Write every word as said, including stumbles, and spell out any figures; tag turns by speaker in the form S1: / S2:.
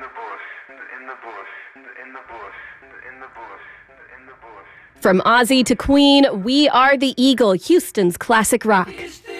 S1: From Ozzy to Queen, we are the Eagle, Houston's classic rock.